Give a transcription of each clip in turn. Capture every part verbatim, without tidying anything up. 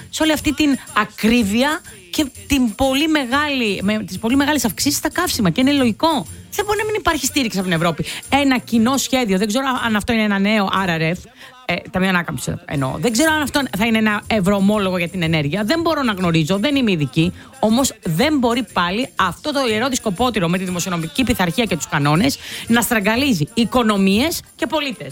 σε όλη αυτή την ακρίβεια και την πολύ μεγάλη, με τις πολύ μεγάλες αυξήσεις στα καύσιμα. Και είναι λογικό. Δεν μπορεί να μην υπάρχει στήριξη από την Ευρώπη. Ένα κοινό σχέδιο, δεν ξέρω αν αυτό είναι ένα νέο αρ αρ εφ, ε, Ταμείο Ανάκαμψης εννοώ. Δεν ξέρω αν αυτό θα είναι ένα ευρωομόλογο για την ενέργεια. Δεν μπορώ να γνωρίζω, δεν είμαι ειδική. Όμως δεν μπορεί πάλι αυτό το ιερό δισκοπότηρο με τη δημοσιονομική πειθαρχία και τους κανόνες να στραγγαλίζει οικονομίες και πολίτες.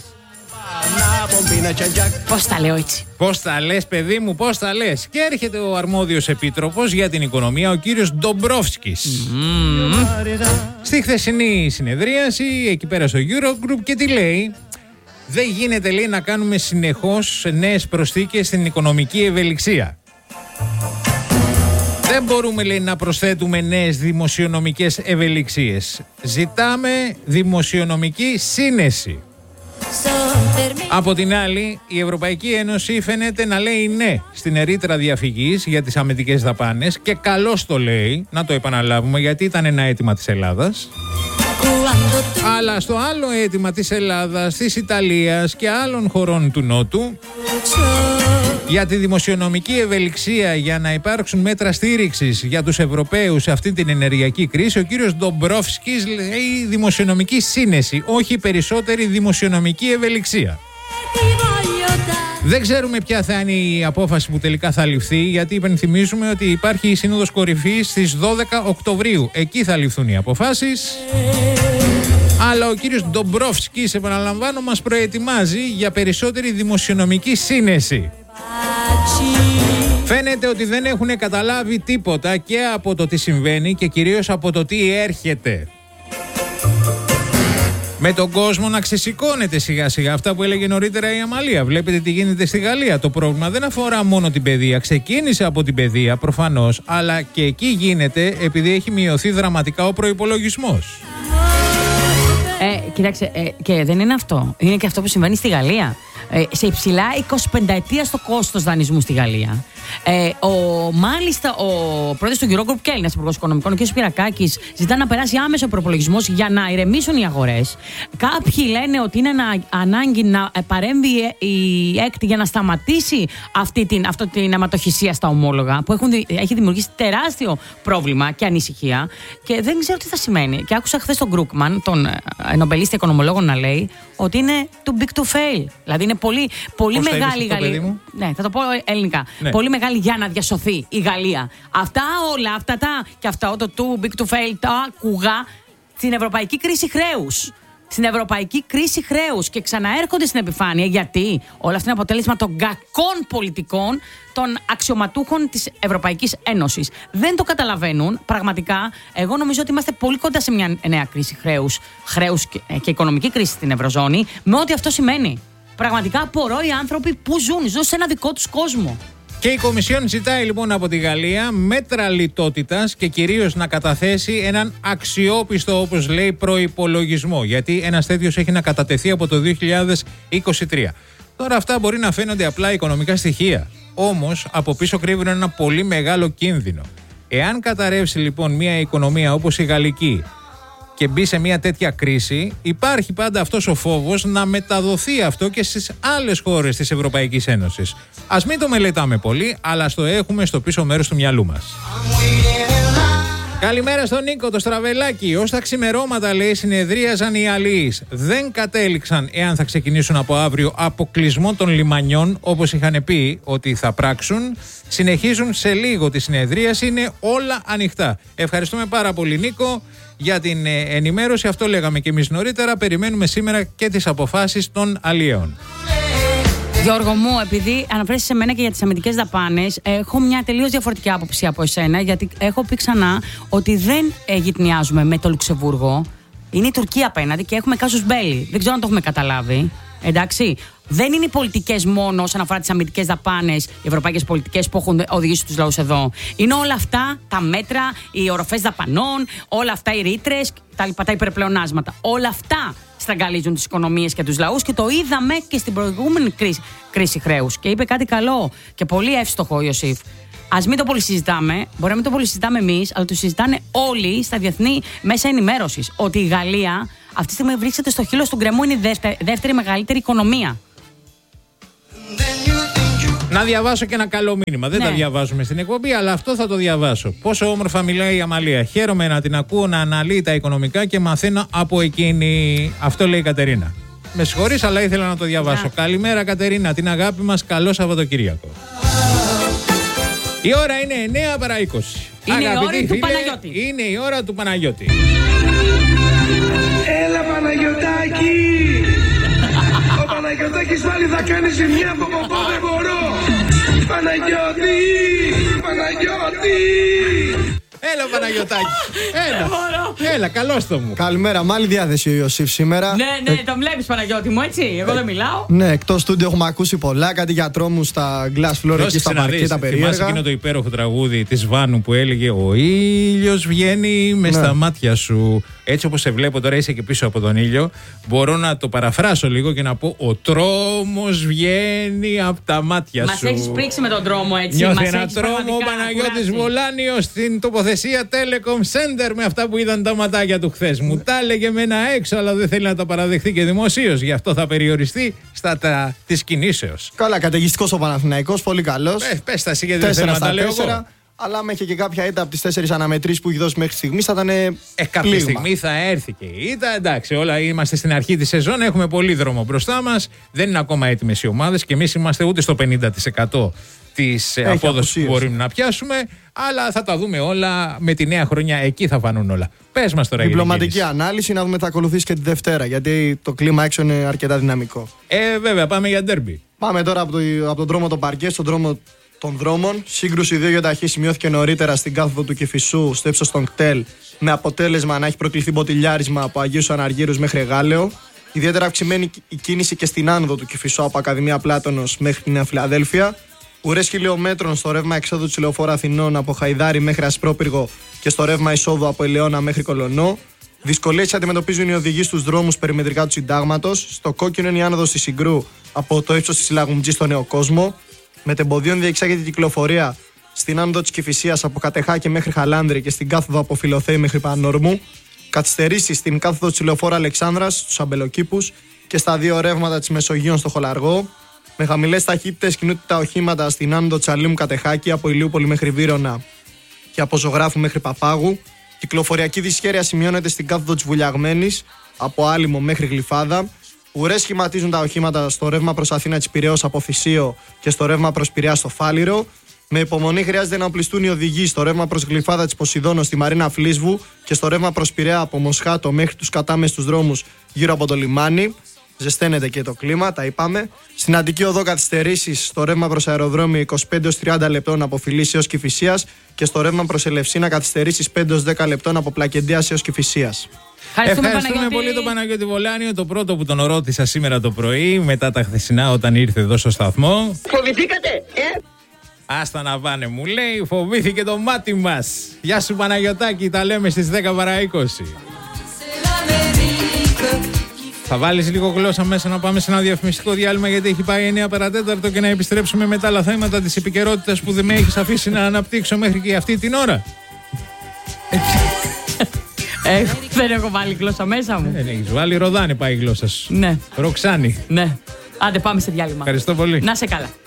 Πώς τα λέω έτσι? Πώς τα λες, παιδί μου, πώς τα λες? Και έρχεται ο αρμόδιος επίτροπος για την οικονομία, ο κύριος Ντομπρόφσκης. Mm. Στη χθεσινή συνεδρίαση, εκεί πέρα στο Eurogroup, και τι λέει? Δεν γίνεται, λέει, να κάνουμε συνεχώς νέες προσθήκες στην οικονομική ευελιξία. Δεν μπορούμε, λέει, να προσθέτουμε νέες δημοσιονομικές ευελιξίες. Ζητάμε δημοσιονομική σύνεση. Από την άλλη, η Ευρωπαϊκή Ένωση φαίνεται να λέει ναι στην ερήτρα διαφυγής για τις αμυντικές δαπάνες, και καλώς το λέει, να το επαναλάβουμε, γιατί ήταν ένα αίτημα της Ελλάδας. Αλλά στο άλλο αίτημα της Ελλάδας, της Ιταλίας και άλλων χωρών του Νότου για τη δημοσιονομική ευελιξία, για να υπάρξουν μέτρα στήριξης για τους Ευρωπαίους σε αυτή την ενεργειακή κρίση, ο κύριος Ντομπρόφσκης λέει δημοσιονομική σύνεση, όχι περισσότερη δημοσιονομική ευελιξία. Δεν ξέρουμε ποια θα είναι η απόφαση που τελικά θα ληφθεί, γιατί υπενθυμίζουμε ότι υπάρχει η Σύνοδος Κορυφής στις δώδεκα Οκτωβρίου. Εκεί θα ληφθούν οι αποφάσεις. Αλλά ο κύριος Ντομπρόφσκης, επαναλαμβάνω, μας προετοιμάζει για περισσότερη δημοσιονομική σύνεση. Φαίνεται ότι δεν έχουν καταλάβει τίποτα και από το τι συμβαίνει και κυρίως από το τι έρχεται. Με τον κόσμο να ξεσηκώνεται σιγά σιγά, αυτά που έλεγε νωρίτερα η Αμαλία. Βλέπετε τι γίνεται στη Γαλλία. Το πρόβλημα δεν αφορά μόνο την παιδεία. Ξεκίνησε από την παιδεία προφανώς, αλλά και εκεί γίνεται επειδή έχει μειωθεί δραματικά ο προϋπολογισμός. Ε, κοίταξε, ε, και δεν είναι αυτό. Είναι και αυτό που συμβαίνει στη Γαλλία. Ε, σε υψηλά εικοσιπενταετία στο κόστος δανεισμού στη Γαλλία. Ε, ο, μάλιστα, ο πρόεδρος του Eurogroup και Έλληνας υπουργός οικονομικών, ο κ. Σπυρακάκης, ζητά να περάσει άμεσο προπολογισμός για να ηρεμήσουν οι αγορές. Κάποιοι λένε ότι είναι ανα, ανάγκη να παρέμβει η ΕΚΤ για να σταματήσει αυτή την, αυτό την αιματοχυσία στα ομόλογα, που έχουν, έχει δημιουργήσει τεράστιο πρόβλημα και ανησυχία. Και δεν ξέρω τι θα σημαίνει. Και άκουσα χθες τον Γκρούκμαν, τον νομπελίστη οικονομολόγο, να λέει ότι είναι too big to fail. Δηλαδή είναι πολύ, πολύ μεγάλη η Γαλλία. Ναι, θα το πω ελληνικά. Ναι. Πολύ μεγάλη για να διασωθεί η Γαλλία. Αυτά όλα, αυτά τα και αυτά το too big to fail τα άκουγα στην ευρωπαϊκή κρίση χρέους. Στην ευρωπαϊκή κρίση χρέους και ξαναέρχονται στην επιφάνεια, γιατί όλα αυτά είναι αποτέλεσμα των κακών πολιτικών των αξιωματούχων της Ευρωπαϊκής Ένωσης. Δεν το καταλαβαίνουν πραγματικά. Εγώ νομίζω ότι είμαστε πολύ κοντά σε μια νέα κρίση χρέους, χρέους και, και οικονομική κρίση στην Ευρωζώνη, με ό,τι αυτό σημαίνει. Πραγματικά απορώ οι άνθρωποι που ζουν, ζουν σε ένα δικό τους κόσμο. Και η Κομισιόν ζητάει λοιπόν από τη Γαλλία μέτρα λιτότητας και κυρίως να καταθέσει έναν αξιόπιστο, όπως λέει, προϋπολογισμό. Γιατί ένας τέτοιος έχει να κατατεθεί από το δύο χιλιάδες είκοσι τρία. Τώρα αυτά μπορεί να φαίνονται απλά οικονομικά στοιχεία. Όμως από πίσω κρύβουν ένα πολύ μεγάλο κίνδυνο. Εάν καταρρεύσει λοιπόν μια οικονομία όπως η γαλλική και μπει σε μια τέτοια κρίση, υπάρχει πάντα αυτός ο φόβος να μεταδοθεί αυτό και στις άλλες χώρες της Ευρωπαϊκής Ένωσης. Ας μην το μελετάμε πολύ, αλλά ας το έχουμε στο πίσω μέρος του μυαλού μας. Καλημέρα στον Νίκο, το Στραβελάκι. Ως τα ξημερώματα, λέει, συνεδρίαζαν οι αλλοίς. Δεν κατέληξαν εάν θα ξεκινήσουν από αύριο αποκλεισμό των λιμανιών, όπως είχαν πει ότι θα πράξουν. Συνεχίζουν σε λίγο τη συνεδρίαση, είναι όλα ανοιχτά. Ευχαριστούμε πάρα πολύ, Νίκο, για την ενημέρωση. Αυτό λέγαμε και εμείς νωρίτερα. Περιμένουμε σήμερα και τις αποφάσεις των αλλιέων. Γιώργο μου, επειδή αναφέρεσαι σε μένα και για τις αμυντικές δαπάνες, έχω μια τελείως διαφορετική άποψη από εσένα, γιατί έχω πει ξανά ότι δεν γειτνιάζουμε με το Λουξεμβούργο. Είναι η Τουρκία απέναντι και έχουμε κάσους μπέλι. Δεν ξέρω αν το έχουμε καταλάβει. Εντάξει. Δεν είναι οι πολιτικές μόνο όσον αφορά τις αμυντικές δαπάνες, οι ευρωπαϊκές πολιτικές που έχουν οδηγήσει τους λαούς εδώ. Είναι όλα αυτά τα μέτρα, οι οροφές δαπανών, όλα αυτά οι ρήτρες, τα, τα υπερπλεονάσματα. Όλα αυτά στραγγαλίζουν τις οικονομίες και τους λαούς και το είδαμε και στην προηγούμενη κρίση, κρίση χρέους. Και είπε κάτι καλό και πολύ εύστοχο ο Ιωσήφ. Ας μην το πολύ συζητάμε, μπορεί να μην το πολύ συζητάμε εμείς, αλλά το συζητάνε όλοι στα διεθνή μέσα ενημέρωσης. Ότι η Γαλλία αυτή τη στιγμή βρίσκεται στο χείλος του γκρεμού, είναι η δεύτερη, δεύτερη μεγαλύτερη οικονομία. Να διαβάσω και ένα καλό μήνυμα. Δεν ναι. τα διαβάζουμε στην εκπομπή, αλλά αυτό θα το διαβάσω. Πόσο όμορφα μιλάει η Αμαλία. Χαίρομαι να την ακούω να αναλύει τα οικονομικά και μαθαίνω από εκείνη. Αυτό λέει η Κατερίνα. Με συγχωρείς, αλλά ήθελα να το διαβάσω. Yeah. Καλημέρα, Κατερίνα. Την αγάπη μας. Καλό Σαββατοκύριακο. Η ώρα είναι εννιά παρά είκοσι. Είναι Αγαπητοί η ώρα φίλε, του Παναγιώτη. Είναι η ώρα του Παναγιώτη. Έλα Παναγιωτάκη! Ο Παναγιωτάκης πάλι θα κάνει ζημιά από ποπό, δεν μπορώ! Παναγιώτη! Παναγιώτη! Έλα Παναγιωτάκη! Έλα! Έλα, καλώς το μου! Καλημέρα, μάλλη διάθεση ο Ιωσήφ σήμερα. Ναι, ναι, το βλέπεις Παναγιώτη μου, έτσι. Εγώ δεν μιλάω. Ναι, εκτός στούντιο έχουμε ακούσει πολλά. Κάτι για τρόμους στα glass floor εκεί στα παρκέ τα περίεργα. Θυμάσαι εκείνο το υπέροχο τραγούδι της Βάνου που έλεγε «Ο ήλιος βγαίνει μες στα μάτια σου». Έτσι όπως σε βλέπω τώρα, είσαι και πίσω από τον ήλιο. Μπορώ να το παραφράσω λίγο και να πω «Ο τρόμος βγαίνει από τα μάτια μας σου». Μας έχεις πρίξει με τον τρόμο, έτσι. Νιώθει μας ένα τρόμο ο Παναγιώτης Βολάνιος στην τοποθεσία Telecom Center με αυτά που είδαν τα ματάκια του χθες. Μου τα έλεγε με ένα έξω, αλλά δεν θέλει να τα παραδεχτεί και δημοσίως. Γι' αυτό θα περιοριστεί στα τα της κινήσεως. Καλά, καταιγιστικός ο Παναθηναϊκός, πολύ καλός. Ε, πες τα εσύ γιατί δεν θέλω να τα λέω εγώ. Αλλά με είχε και κάποια ήττα από τις τέσσερις αναμετρήσεις που έχει δώσει μέχρι στιγμής θα ήταν. Ε, κάποια πλήγμα. Στιγμή θα έρθει και η ήττα. Εντάξει, όλα είμαστε στην αρχή της σεζόν. Έχουμε πολύ δρόμο μπροστά μας. Δεν είναι ακόμα έτοιμες οι ομάδες και εμείς είμαστε ούτε στο πενήντα τοις εκατό της απόδοσης που μπορούμε να πιάσουμε. Αλλά θα τα δούμε όλα με τη νέα χρονιά. Εκεί θα φανούν όλα. Πες μας τώρα. Διπλωματική ανάλυση, να δούμε τι θα ακολουθήσει και τη Δευτέρα. Γιατί το κλίμα έξω είναι αρκετά δυναμικό. Ε, βέβαια, πάμε για ντέρμπι. Πάμε τώρα από, το, από τον δρόμο των παρκέ στον δρόμο των δρόμων. Σύγκρουση δύο γεωταχή σημειώθηκε νωρίτερα στην κάθοδο του Κηφισού, στο ύψος των κτέλ, με αποτέλεσμα να έχει προκληθεί μποτιλιάρισμα από Αγίους Αναργύρους μέχρι Γάλεο. Ιδιαίτερα αυξημένη η κίνηση και στην άνοδο του Κηφισού από Ακαδημία Πλάτωνος μέχρι τη Νέα Φιλαδέλφια. Ουρές χιλιόμετρων στο ρεύμα εξόδου της Λεωφόρου Αθηνών από Χαϊδάρι μέχρι Ασπρόπυργο και στο ρεύμα εισόδου από Ελαιώνα μέχρι Κολονό. Δυσκολίες αντιμετωπίζουν οι οδηγοί στους δρόμους περιμετρικά του Συντάγματος. Στο κόκκινο είναι η άνοδος της Συγκρού από το ύψος της Λαγουμτζής στο Νέο Κόσμο. Μετεμποδίων διεξάγεται η κυκλοφορία στην άνοδο της Κηφισίας από Κατεχάκη μέχρι Χαλάνδρη και στην κάθοδο από Φιλοθέη μέχρι Πανόρμου. Καθυστερήσεις στην κάθοδο της Λεωφόρου Αλεξάνδρας στους Αμπελοκήπους και στα δύο ρεύματα της Μεσογείων στο Χολαργό. Με χαμηλές ταχύτητες κινούνται τα οχήματα στην άνοδο της Αλήμου Κατεχάκη από Ηλιούπολη μέχρι Βύρωνα και από Ζωγράφου μέχρι Παπάγου. Κυκλοφοριακή δυσχέρεια σημειώνεται στην κάθοδο της Βουλιαγμένης από Άλυμο μέχρι Γλυφάδα. Ουρές σχηματίζουν τα οχήματα στο ρεύμα προς Αθήνα της Πειραιώς από Θησίο και στο ρεύμα προς Πειραιά στο Φάληρο. Με υπομονή χρειάζεται να οπλιστούν οι οδηγοί στο ρεύμα προς Γλυφάδα της Ποσειδώνος στη Μαρίνα Φλίσβου και στο ρεύμα προς Πειραιά από Μοσχάτο μέχρι τους κατάμεστους δρόμους γύρω από το λιμάνι. Ζεσταίνεται και το κλίμα, τα είπαμε. Στην Αττική Οδό καθυστερήσεις στο ρεύμα προς αεροδρόμιο είκοσι πέντε έως τριάντα λεπτών από Φιλής έως Κηφισίας και στο ρεύμα προς Ελευσίνα καθυστερήσεις πέντε έως δέκα λεπτών από Πλακεντίας έως Κηφισίας. Ευχαριστούμε, Ευχαριστούμε πολύ τον Παναγιώτη Βολάνιο. Το πρώτο που τον ρώτησα σήμερα το πρωί, μετά τα χθεσινά όταν ήρθε εδώ στο σταθμό. Φοβηθήκατε, ε! Άστα να πάνε, μου λέει, φοβήθηκε το μάτι μας. Γεια σου Παναγιωτάκη, τα λέμε στις δέκα παρά είκοσι. Θα βάλεις λίγο γλώσσα μέσα να πάμε σε ένα διαφημιστικό διάλειμμα γιατί έχει πάει εννιά παρά τέταρτο και να επιστρέψουμε με τα άλλα θέματα της επικαιρότητας που δεν με έχεις αφήσει να αναπτύξω μέχρι και αυτή την ώρα. Ε, δεν έχω βάλει γλώσσα μέσα μου. Δεν έχεις βάλει, Ροδάνη πάει η γλώσσα σου. Ναι. Ροξάνη. Ναι. Άντε πάμε σε διάλειμμα. Ευχαριστώ πολύ. Να σε καλά.